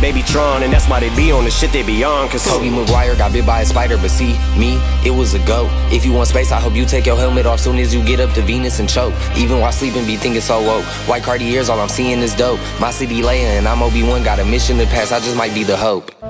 baby Tron, and that's why they be on the shit they be on. Cause Tobey Maguire got bit by a spider, but see, me, it was a goat. If you want space, I hope you take your helmet off soon as you get up to Venus and choke. Even while sleeping, be thinking so woke. White Cartiers, all I'm seeing is dope. My city laying, and I'm Obi-Wan, got a mission to pass, I just might be the hope.